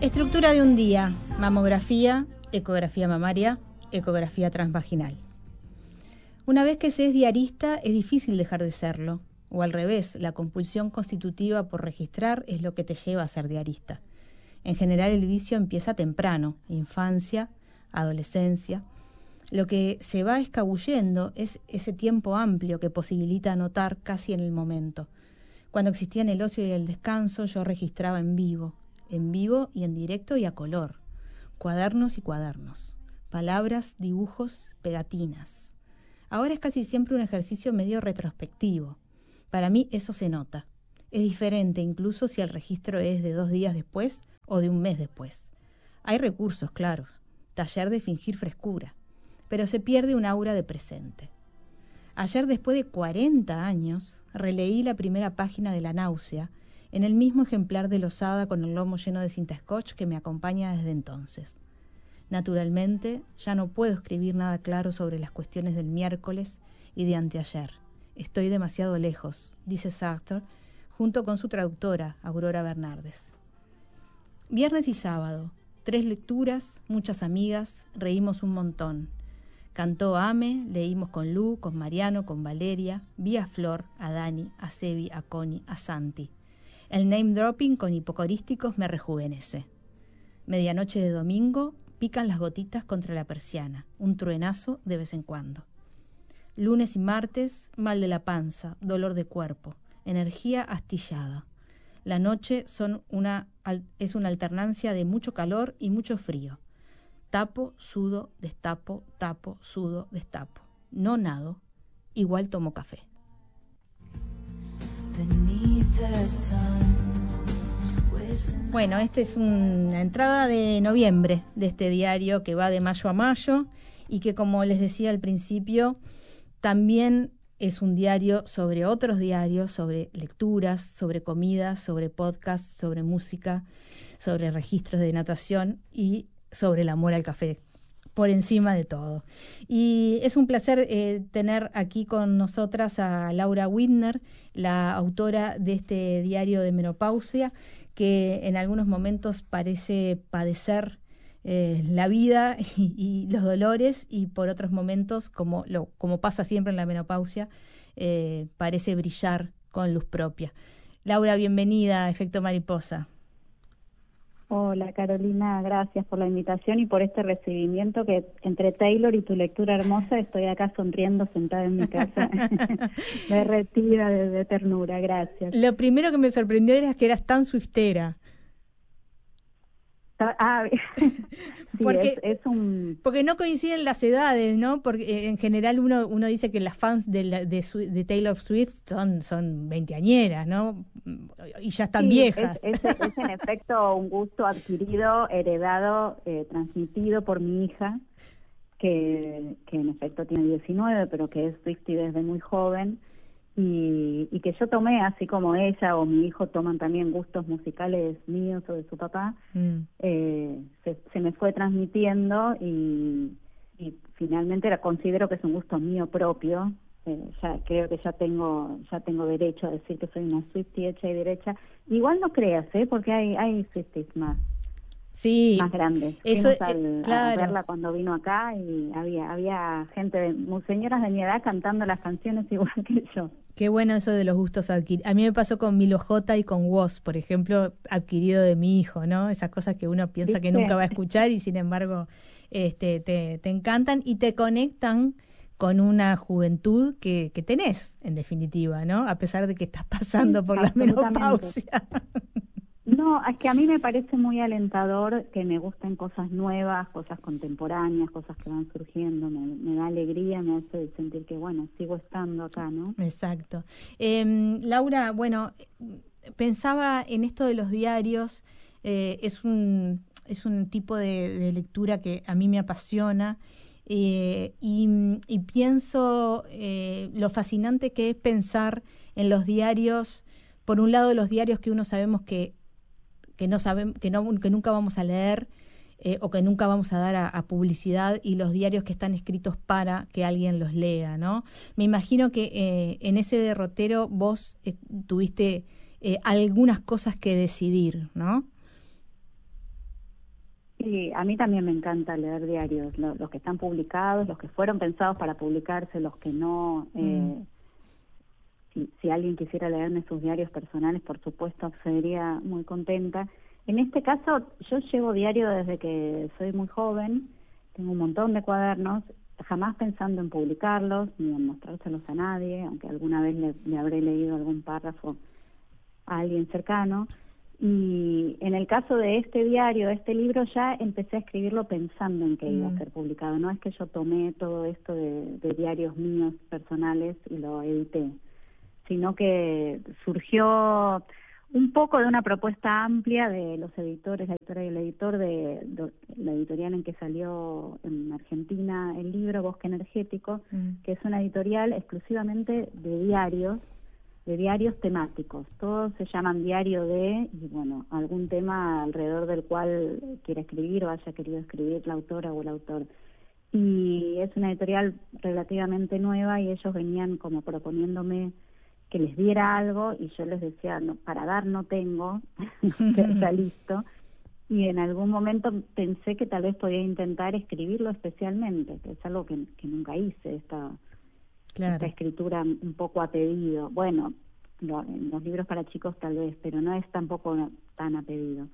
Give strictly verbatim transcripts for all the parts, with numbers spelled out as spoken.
Estructura de un día: mamografía, ecografía mamaria, ecografía transvaginal. Una vez que se es diarista, es difícil dejar de serlo. O al revés, la compulsión constitutiva por registrar es lo que te lleva a ser diarista. En general el vicio empieza temprano, infancia, adolescencia. Lo que se va escabullendo es ese tiempo amplio que posibilita anotar casi en el momento. Cuando existían el ocio y el descanso, yo registraba en vivo, en vivo y en directo y a color. Cuadernos y cuadernos. Palabras, dibujos, pegatinas. Ahora es casi siempre un ejercicio medio retrospectivo. Para mí eso se nota. Es diferente incluso si el registro es de dos días después o de un mes después. Hay recursos claros, taller de fingir frescura, pero se pierde un aura de presente. Ayer, después de cuarenta años, releí la primera página de La náusea en el mismo ejemplar de Losada con el lomo lleno de cinta scotch que me acompaña desde entonces. Naturalmente, ya no puedo escribir nada claro sobre las cuestiones del miércoles y de anteayer. Estoy demasiado lejos, dice Sartre, junto con su traductora, Aurora Bernardes. Viernes y sábado, tres lecturas, muchas amigas, reímos un montón. Cantó Ame, leímos con Lu, con Mariano, con Valeria, vi a Flor, a Dani, a Sebi, a Connie, a Santi. El name dropping con hipocorísticos me rejuvenece. Medianoche de domingo, pican las gotitas contra la persiana, un truenazo de vez en cuando. Lunes y martes, mal de la panza, dolor de cuerpo, energía astillada. La noche son una, es una alternancia de mucho calor y mucho frío. Tapo, sudo, destapo, tapo, sudo, destapo. No nado, igual tomo café. Bueno, esta es una entrada de noviembre de este diario que va de mayo a mayo y que, como les decía al principio, también es un diario sobre otros diarios, sobre lecturas, sobre comidas, sobre podcasts, sobre música, sobre registros de natación y sobre el amor al café, por encima de todo. Y es un placer eh, tener aquí con nosotras a Laura Widner, la autora de este diario de menopausia, que en algunos momentos parece padecer eh, la vida y, y los dolores, y por otros momentos, como, lo, como pasa siempre en la menopausia, eh, parece brillar con luz propia. Laura, bienvenida a Efecto Mariposa. Hola Carolina, gracias por la invitación y por este recibimiento que entre Taylor y tu lectura hermosa estoy acá sonriendo sentada en mi casa, derretida de, de ternura, gracias. Lo primero que me sorprendió era que eras tan swiftera. Ah, sí, porque, es, es un... porque no coinciden las edades, ¿no? Porque en general uno uno dice que las fans de, la, de, de Taylor Swift son, son veinteañeras, ¿no? Y ya están sí, viejas. Es, es, es en efecto un gusto adquirido, heredado, eh, transmitido por mi hija, que, que en efecto tiene diecinueve, pero que es Swiftie desde muy joven. Y, y que yo tomé, así como ella o mi hijo toman también gustos musicales míos o de su papá, mm. eh, se, se me fue transmitiendo y, y finalmente la considero que es un gusto mío propio. Eh, ya creo que ya tengo ya tengo derecho a decir que soy una Swiftie hecha y derecha. Igual no creas, ¿eh? Porque hay hay Swifties más. Sí, más grandes. Eso, Fuimos al, eh, claro. a verla cuando vino acá y había había gente, de, señoras de mi edad cantando las canciones igual que yo. Qué bueno eso de los gustos adquiridos. A mí me pasó con Milo J y con Woz, por ejemplo, adquirido de mi hijo, ¿no? Esas cosas que uno piensa ¿Viste? que nunca va a escuchar y sin embargo este, te, te encantan y te conectan con una juventud que, que tenés, en definitiva, ¿no? A pesar de que estás pasando sí, por la menopausia. No, es que a mí me parece muy alentador que me gusten cosas nuevas, cosas contemporáneas, cosas que van surgiendo, me, me da alegría, me hace sentir que, bueno, sigo estando acá, ¿no? Exacto. Eh, Laura, bueno, pensaba en esto de los diarios, eh, es un es un tipo de, de lectura que a mí me apasiona, eh, y, y pienso eh, lo fascinante que es pensar en los diarios, por un lado los diarios que uno sabemos que que no sabemos, que no, que nunca vamos a leer eh, o que nunca vamos a dar a, a publicidad, y los diarios que están escritos para que alguien los lea, ¿no? Me imagino que eh, en ese derrotero vos eh, tuviste eh, algunas cosas que decidir, ¿no? Sí, a mí también me encanta leer diarios, lo- los que están publicados, los que fueron pensados para publicarse, los que no. Eh, Mm. si, si alguien quisiera leerme sus diarios personales, por supuesto, sería muy contenta. En este caso, yo llevo diario desde que soy muy joven, tengo un montón de cuadernos, jamás pensando en publicarlos ni en mostrárselos a nadie, aunque alguna vez le, le habré leído algún párrafo a alguien cercano. Y en el caso de este diario, este libro, ya empecé a escribirlo pensando en que iba a Mm. ser publicado. No es que yo tomé todo esto de, de diarios míos personales y lo edité, sino que surgió un poco de una propuesta amplia de los editores, la editora y el editor de, de la editorial en que salió en Argentina el libro Bosque Energético, Mm. que es una editorial exclusivamente de diarios, de diarios temáticos. Todos se llaman diario de, y bueno, algún tema alrededor del cual quiera escribir o haya querido escribir la autora o el autor. Y es una editorial relativamente nueva y ellos venían como proponiéndome que les diera algo y yo les decía, no, para dar no tengo, que está listo. Y en algún momento pensé que tal vez podía intentar escribirlo especialmente, que es algo que, que nunca hice, esta, Claro. esta escritura un poco a pedido. Bueno, lo, en los libros para chicos tal vez, pero no es tampoco tan a pedido.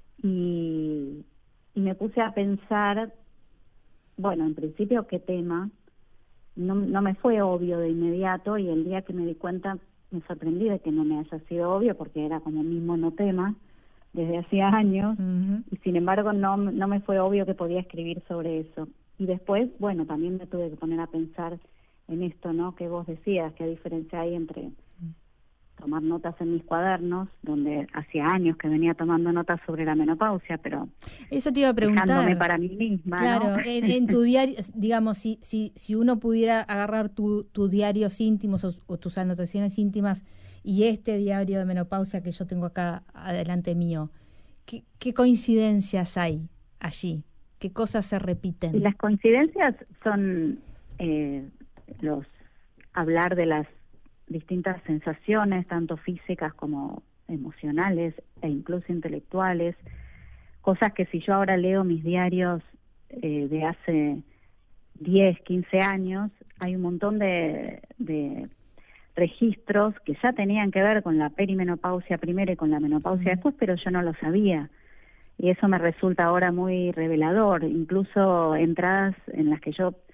Y, y me puse a pensar, bueno, en principio, ¿qué tema? No, no me fue obvio de inmediato y el día que me di cuenta me sorprendí de que no me haya sido obvio porque era como mi monotema desde hacía años. Ujú. Y sin embargo no, no me fue obvio que podía escribir sobre eso. Y después, bueno, también me tuve que poner a pensar en esto, ¿no? Que vos decías, qué diferencia hay entre tomar notas en mis cuadernos, donde hacía años que venía tomando notas sobre la menopausia, pero Eso te iba a dejándome preguntar. para mí misma, Claro, ¿no? en, en tu diario, digamos, si, si, si uno pudiera agarrar tu, tus diarios íntimos o, o tus anotaciones íntimas y este diario de menopausia que yo tengo acá adelante mío, ¿qué, qué coincidencias hay allí? ¿Qué cosas se repiten? Y las coincidencias son eh, los hablar de las distintas sensaciones, tanto físicas como emocionales e incluso intelectuales, cosas que si yo ahora leo mis diarios eh, de hace diez, quince años, hay un montón de, de registros que ya tenían que ver con la perimenopausia primero y con la menopausia Mm. después, pero yo no lo sabía. Y eso me resulta ahora muy revelador, incluso entradas en las que yo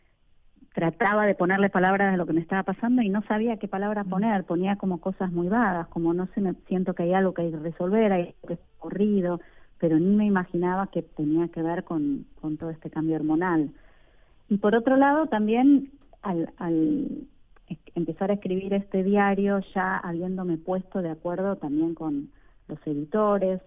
trataba de ponerle palabras a lo que me estaba pasando y no sabía qué palabras poner, ponía como cosas muy vagas, como no sé, me siento que hay algo que hay que resolver, hay algo que es ocurrido, pero ni me imaginaba que tenía que ver con, con todo este cambio hormonal. Y por otro lado también al, al empezar a escribir este diario, ya habiéndome puesto de acuerdo también con los editores,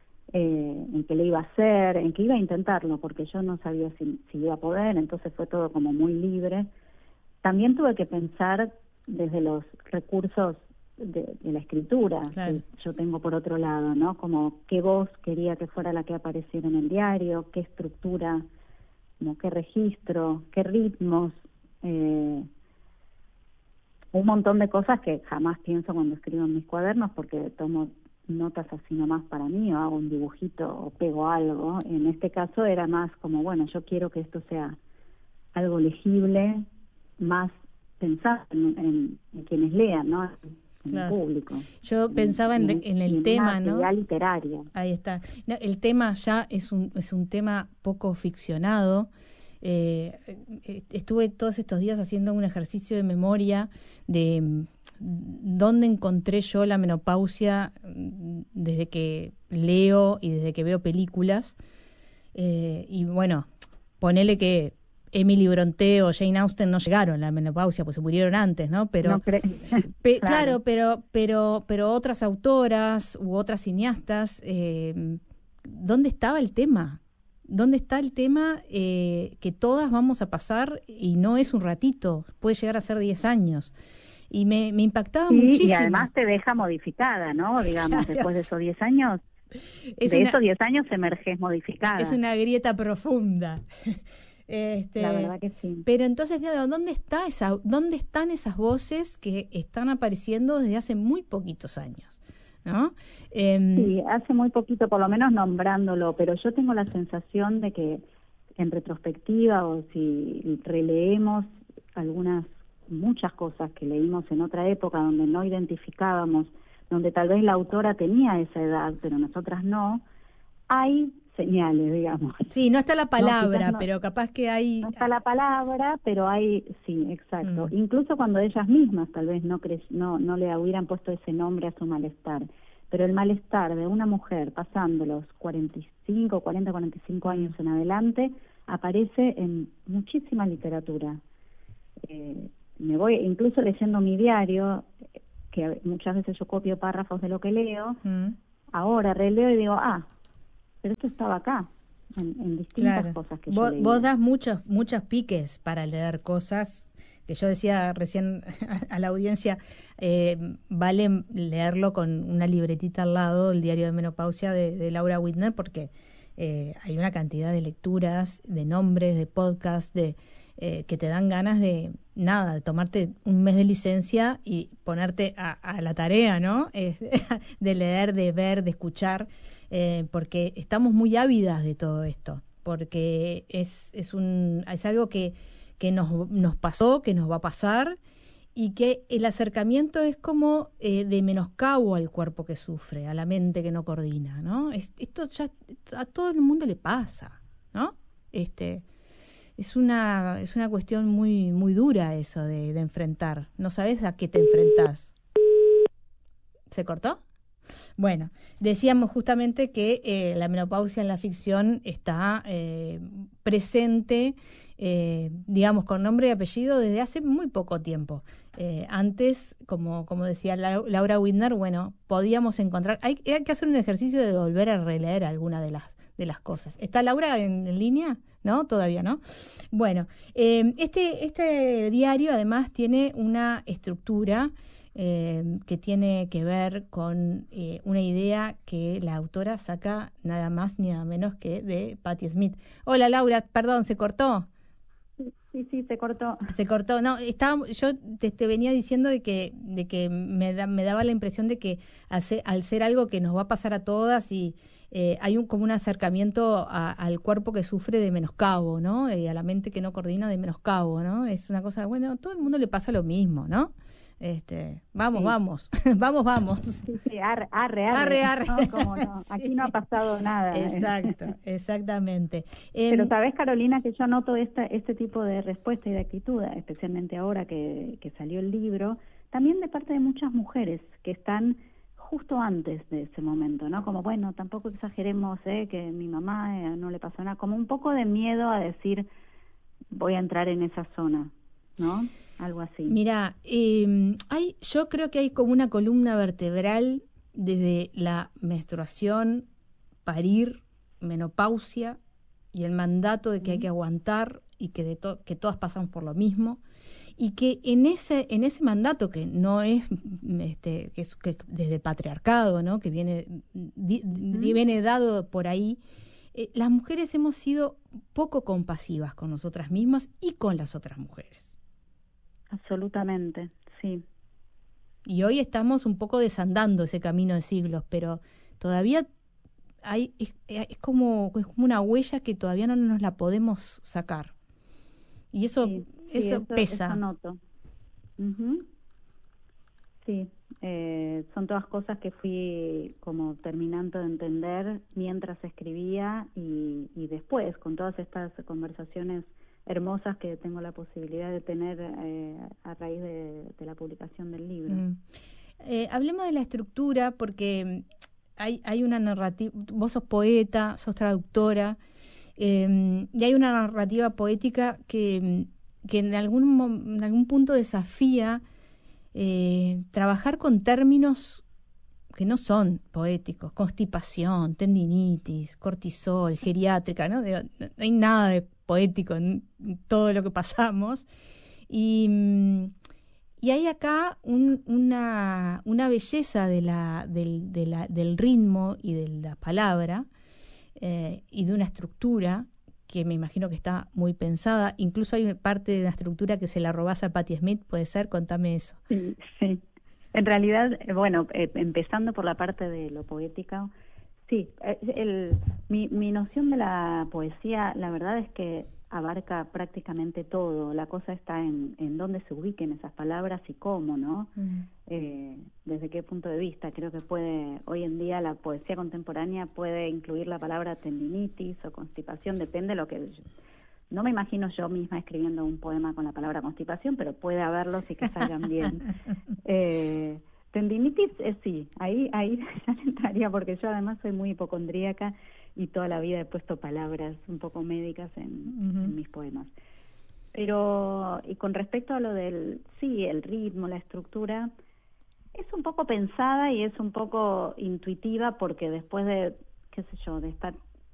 eh, en qué le iba a hacer, en qué iba a intentarlo, porque yo no sabía si, si iba a poder, entonces fue todo como muy libre. También tuve que pensar desde los recursos de, de la escritura, Claro. que yo tengo por otro lado, ¿no? Como qué voz quería que fuera la que apareciera en el diario, qué estructura, como qué registro, qué ritmos, eh, un montón de cosas que jamás pienso cuando escribo en mis cuadernos porque tomo notas así nomás para mí o hago un dibujito o pego algo. En este caso era más como, bueno, yo quiero que esto sea algo legible, más pensar en, en, en quienes lean, ¿no? En Claro. el público. Yo pensaba en, en, en el y en tema, una ¿no? actividad literaria. Ahí está. No, el tema ya es un, es un tema poco ficcionado. Eh, eh, estuve todos estos días haciendo un ejercicio de memoria de mm, dónde encontré yo la menopausia mm, desde que leo y desde que veo películas. Eh, y bueno, ponele que Emily Brontë o Jane Austen no llegaron a la menopausia, pues se murieron antes, ¿no? Pero No cre- Pe- Claro. claro, pero, pero, pero otras autoras u otras cineastas, eh, ¿dónde estaba el tema? ¿Dónde está el tema eh, que todas vamos a pasar y no es un ratito, puede llegar a ser diez años? Y me, me impactaba Sí, muchísimo. y además te deja modificada, ¿no? Digamos, Claro. después de esos diez años, es de una, esos diez años emerges modificada. es una grieta profunda. Este, La verdad que sí. Pero entonces, claro, ¿dónde está esa, dónde están esas voces que están apareciendo desde hace muy poquitos años? ¿no? Eh, sí, hace muy poquito, por lo menos nombrándolo, pero yo tengo la sensación de que en retrospectiva o si releemos algunas, muchas cosas que leímos en otra época donde no identificábamos, donde tal vez la autora tenía esa edad, pero nosotras no, hay señales, digamos. Sí, no está la palabra, no, no, pero capaz que hay... No está la palabra, pero hay, sí, exacto. Mm. Incluso cuando ellas mismas tal vez no, cre no, no le hubieran puesto ese nombre a su malestar. Pero el malestar de una mujer pasando los cuarenta y cinco, cuarenta, cuarenta y cinco años en adelante aparece en muchísima literatura. Eh, me voy, incluso leyendo mi diario, que muchas veces yo copio párrafos de lo que leo, mm. ahora releo y digo, ah, pero esto estaba acá, en, en distintas claro. cosas que vos, yo leí. Vos das muchos, muchos piques para leer cosas, que yo decía recién a la audiencia, eh, vale leerlo con una libretita al lado, el diario de menopausia de, de Laura Whitner, porque eh, hay una cantidad de lecturas, de nombres, de podcasts, de eh, que te dan ganas de, nada, de tomarte un mes de licencia y ponerte a, a la tarea, ¿no? Eh, de leer, de ver, de escuchar, eh, porque estamos muy ávidas de todo esto, porque es, es, un, es algo que, que nos, nos pasó, que nos va a pasar, y que el acercamiento es como eh, de menoscabo al cuerpo que sufre, a la mente que no coordina, ¿no? Es, esto ya a todo el mundo le pasa, ¿no? Este, es una es una cuestión muy muy dura eso de, de enfrentar. No sabes a qué te enfrentás. ¿Se cortó? Bueno, decíamos justamente que eh, la menopausia en la ficción está eh, presente, eh, digamos, con nombre y apellido desde hace muy poco tiempo. Eh, antes, como, como decía Laura Whitner, bueno, podíamos encontrar... Hay, hay que hacer un ejercicio de volver a releer alguna de las, de las cosas. ¿Está Laura en, en línea? ¿No? Todavía no. Bueno, eh, este, este diario además tiene una estructura Eh, que tiene que ver con eh, una idea que la autora saca nada más ni nada menos que de Patti Smith. Hola Laura, perdón, ¿se cortó? Sí, sí, se cortó. Se cortó, no, estaba, yo te, te venía diciendo de que, de que me, da, me daba la impresión de que hace, al ser algo que nos va a pasar a todas y eh, hay un, como un acercamiento a, al cuerpo que sufre de menoscabo, ¿no? Y a la mente que no coordina de menoscabo, ¿no? Es una cosa, bueno, a todo el mundo le pasa lo mismo, ¿no? Este, vamos, sí. vamos, vamos, vamos. Sí, sí, arre, arre, arre. arre, arre. ¿No? Como no. Sí. Aquí no ha pasado nada. Exacto, exactamente. Pero sabes, Carolina, que yo noto esta, este tipo de respuesta y de actitud, especialmente ahora que, que salió el libro, también de parte de muchas mujeres que están justo antes de ese momento, ¿no? Como, bueno, tampoco exageremos, ¿eh? Que mi mamá eh, no le pasó nada. Como un poco de miedo a decir, voy a entrar en esa zona, ¿no? Algo así. Mira, eh, hay, yo creo que hay como una columna vertebral desde la menstruación, parir, menopausia y el mandato de que mm. hay que aguantar y que de to que todas pasamos por lo mismo, y que en ese en ese mandato que no es este que es que desde el patriarcado, ¿no? Que viene di, mm. viene dado por ahí, eh, las mujeres hemos sido poco compasivas con nosotras mismas y con las otras mujeres. Absolutamente, sí. Y hoy estamos un poco desandando ese camino de siglos, pero todavía hay es, es, como, es como una huella que todavía no nos la podemos sacar. Y eso, sí, eso, sí, eso pesa. Eso noto. Uh-huh. Sí, eh, son todas cosas que fui como terminando de entender mientras escribía y, y después, con todas estas conversaciones hermosas que tengo la posibilidad de tener eh, a raíz de, de la publicación del libro. Mm. Eh, hablemos de la estructura, porque hay, hay una narrativa, vos sos poeta, sos traductora, eh, y hay una narrativa poética que, que en, algún, en algún punto desafía eh, trabajar con términos que no son poéticos: constipación, tendinitis, cortisol, geriátrica, ¿no? No hay nada de poético en todo lo que pasamos, y, y hay acá un, una, una belleza de la, del, de la, del ritmo y de la palabra, eh, y de una estructura que me imagino que está muy pensada. Incluso hay parte de la estructura que se la robás a Patti Smith, ¿puede ser? Contame eso. Sí, sí. En realidad, eh, bueno, eh, empezando por la parte de lo poético, sí, eh, el, mi, mi noción de la poesía, la verdad es que abarca prácticamente todo. La cosa está en, en dónde se ubiquen esas palabras y cómo, ¿no? Mm. Eh, desde qué punto de vista. Creo que puede, hoy en día la poesía contemporánea puede incluir la palabra tendinitis o constipación, depende de lo que... No me imagino yo misma escribiendo un poema con la palabra constipación, pero puede haberlos y que salgan bien. Eh, tendinitis, eh, sí, ahí ahí ya entraría, porque yo además soy muy hipocondríaca y toda la vida he puesto palabras un poco médicas en, Uh-huh. en mis poemas. Pero, y con respecto a lo del, sí, el ritmo, la estructura, es un poco pensada y es un poco intuitiva, porque después de, qué sé yo, de estar